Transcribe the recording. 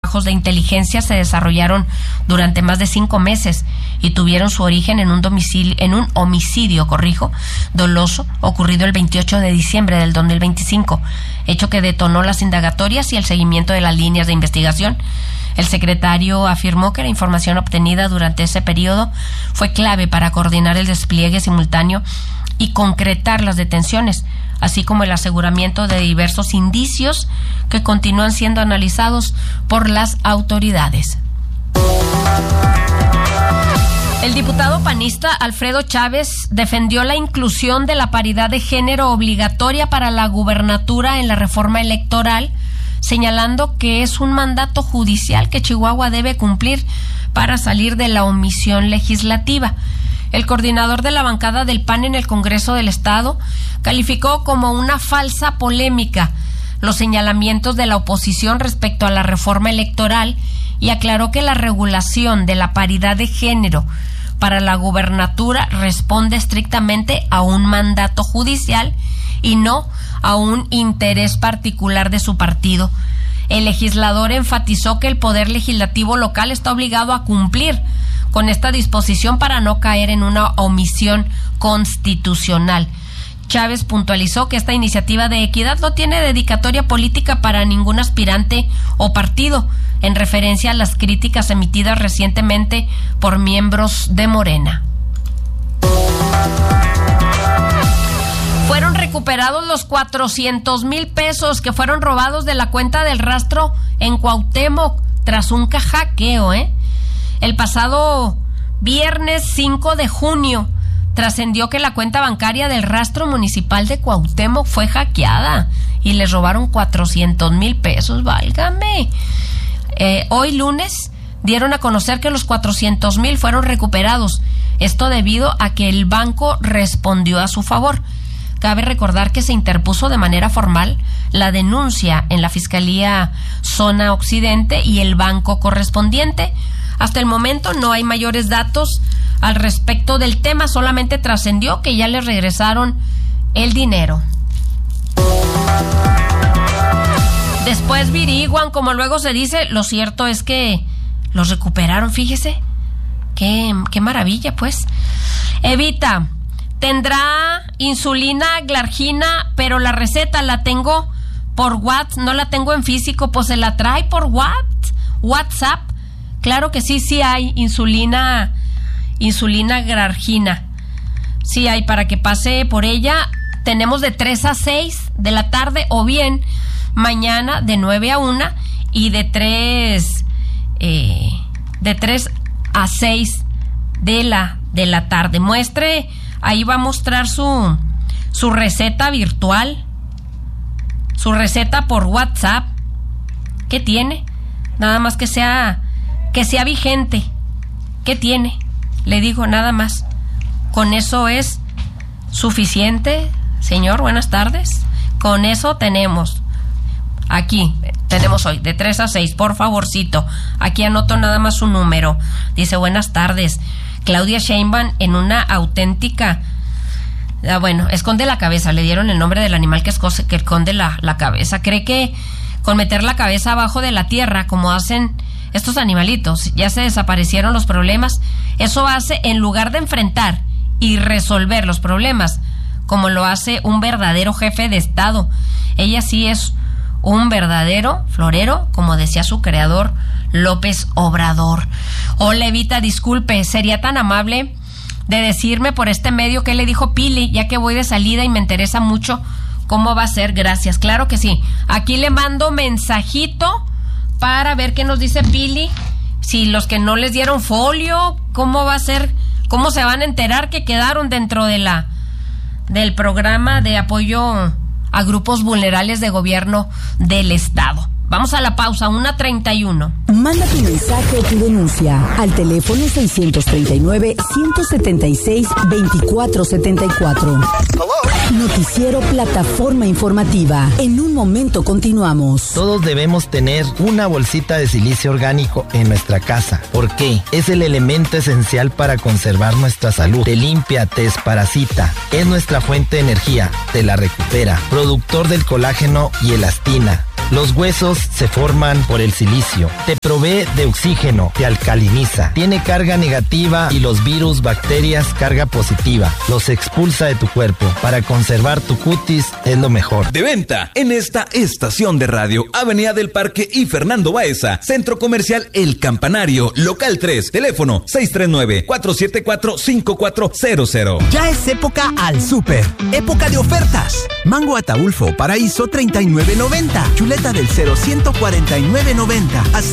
trabajos de inteligencia se desarrollaron durante más de 5 meses y tuvieron su origen en un homicidio doloso ocurrido el 28 de diciembre del 2025, hecho que detonó las indagatorias y el seguimiento de las líneas de investigación. El secretario afirmó que la información obtenida durante ese periodo fue clave para coordinar el despliegue simultáneo y concretar las detenciones, así como el aseguramiento de diversos indicios que continúan siendo analizados por las autoridades. El diputado panista Alfredo Chávez defendió la inclusión de la paridad de género obligatoria para la gubernatura en la reforma electoral, señalando que es un mandato judicial que Chihuahua debe cumplir para salir de la omisión legislativa. El coordinador de la bancada del PAN en el Congreso del Estado calificó como una falsa polémica los señalamientos de la oposición respecto a la reforma electoral y aclaró que la regulación de la paridad de género para la gubernatura responde estrictamente a un mandato judicial y no a un interés particular de su partido. El legislador enfatizó que el Poder Legislativo local está obligado a cumplir con esta disposición para no caer en una omisión constitucional. Chávez puntualizó que esta iniciativa de equidad no tiene dedicatoria política para ningún aspirante o partido, en referencia a las críticas emitidas recientemente por miembros de Morena. Fueron recuperados los 400,000 pesos que fueron robados de la cuenta del Rastro en Cuauhtémoc tras un hackeo, El pasado viernes 5 de junio trascendió que la cuenta bancaria del Rastro Municipal de Cuauhtémoc fue hackeada y les robaron 400,000 pesos, válgame. Hoy lunes dieron a conocer que los 400,000 fueron recuperados, esto debido a que el banco respondió a su favor. Cabe recordar que se interpuso de manera formal la denuncia en la Fiscalía Zona Occidente y el banco correspondiente. Hasta el momento no hay mayores datos al respecto del tema, solamente trascendió que ya les regresaron el dinero. Después viriguan, como luego se dice, lo cierto es que los recuperaron, fíjese. Qué maravilla, pues. Evita tendrá insulina glargina, pero la receta la tengo por WhatsApp, no la tengo en físico, pues se la trae por WhatsApp. Claro que sí hay insulina glargina. Sí hay, para que pase por ella. Tenemos de 3 a 6 de la tarde o bien mañana de 9 a 1 y de 3 a 6 de la tarde. Muestre, ahí va a mostrar su receta virtual, su receta por WhatsApp. ¿Qué tiene? Nada más que sea vigente. ¿Qué tiene? Le digo, nada más. Con eso es suficiente, señor. Buenas tardes. Con eso tenemos. Aquí tenemos hoy de 3 a 6, por favorcito. Aquí anoto nada más su número. Dice, buenas tardes. Claudia Sheinbaum en una auténtica... esconde la cabeza. Le dieron el nombre del animal que esconde la cabeza. Cree que con meter la cabeza abajo de la tierra, como hacen estos animalitos, ya se desaparecieron los problemas. Eso hace, en lugar de enfrentar y resolver los problemas, como lo hace un verdadero jefe de Estado. Ella sí es un verdadero florero, como decía su creador, López Obrador. Hola, Evita, disculpe, ¿sería tan amable de decirme por este medio qué le dijo Pili, ya que voy de salida y me interesa mucho cómo va a ser? Gracias. Claro que sí. Aquí le mando mensajito para ver qué nos dice Pili. Si los que no les dieron folio, cómo va a ser, cómo se van a enterar que quedaron dentro de del programa de apoyo a grupos vulnerables de gobierno del Estado. Vamos a la pausa, 1:31. Manda tu mensaje o tu denuncia al teléfono 639-176-2474. Noticiero Plataforma Informativa. En un momento continuamos. Todos debemos tener una bolsita de silicio orgánico en nuestra casa. ¿Por qué? Es el elemento esencial para conservar nuestra salud. Te limpia, te desparasita. Es nuestra fuente de energía. Te la recupera. Productor del colágeno y elastina. Los huesos se forman por el silicio. Te provee de oxígeno, te alcaliniza. Tiene carga negativa y los virus, bacterias, carga positiva. Los expulsa de tu cuerpo. Para conservar tu cutis es lo mejor. De venta en esta estación de radio, Avenida del Parque y Fernando Baeza, Centro Comercial El Campanario, local 3, teléfono 639-474-5400. Ya es época al súper, época de ofertas. Mango Ataulfo Paraíso $39.90, chuleta del 0 $149.90.